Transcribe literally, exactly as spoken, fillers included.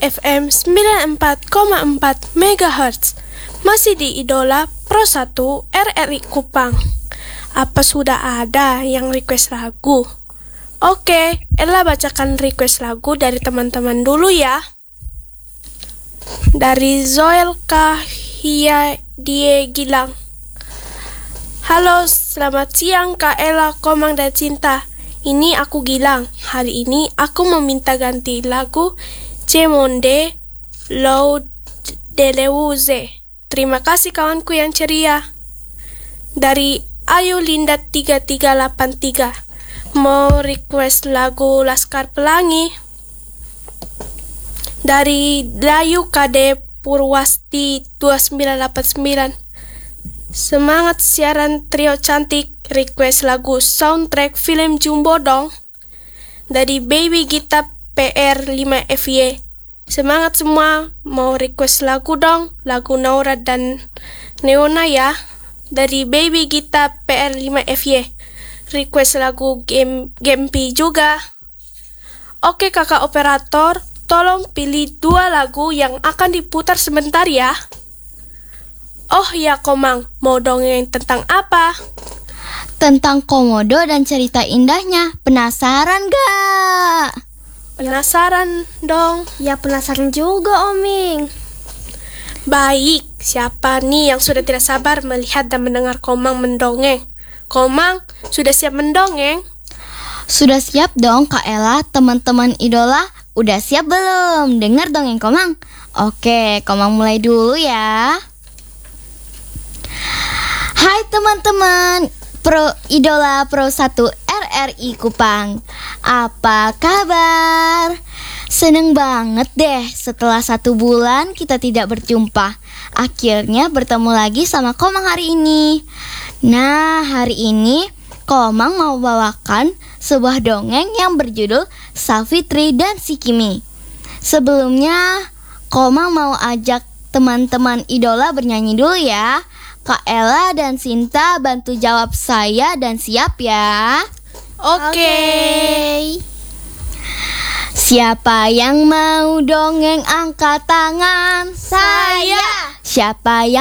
F M sembilan puluh empat koma empat Megahertz. Masih di Idola Pro satu R R I Kupang. Apa sudah ada yang request lagu? Oke, Ella bacakan request lagu dari teman-teman dulu ya. Dari Zoel Kahia Die Gilang. Halo, selamat siang Kak Ella, Komang dan Cinta. Ini aku Gilang. Hari ini aku meminta ganti lagu Cemonde Lou Deleuze. Terima kasih kawanku yang ceria. Dari Ayu Linda tiga tiga delapan tiga. Mau request lagu Laskar Pelangi. Dari Dayu K D Purwasti dua sembilan delapan sembilan. Semangat siaran trio cantik, request lagu soundtrack film Jumbo dong. Dari Baby Gita P R lima F Y. Semangat semua, mau request lagu dong, lagu Naura dan Neona ya. Dari Baby Gita P R lima F Y. Request lagu game Gempi juga. Oke kakak operator, tolong pilih dua lagu yang akan diputar sebentar ya. Oh ya Komang, mau dongeng tentang apa? Tentang Komodo dan cerita indahnya. Penasaran gak? Penasaran dong. Ya penasaran juga Oming. Baik, siapa nih yang sudah tidak sabar melihat dan mendengar Komang mendongeng? Komang, sudah siap mendongeng? Sudah siap dong Kak Ella, teman-teman Idola. Udah siap belum? Dengar dongeng Komang. Oke, Komang mulai dulu ya. Hai teman-teman Pro Idola Pro satu R R I Kupang. Apa kabar? Seneng banget deh setelah satu bulan kita tidak berjumpa. Akhirnya bertemu lagi sama Komang hari ini. Nah, hari ini Komang mau bawakan sebuah dongeng yang berjudul Safitri dan si Kimi. Sebelumnya Komang mau ajak teman-teman Idola bernyanyi dulu ya. Kak Ella dan Sinta bantu jawab saya dan siap ya. Oke. Okay. Siapa yang mau dongeng angkat tangan? Saya. Siapa yang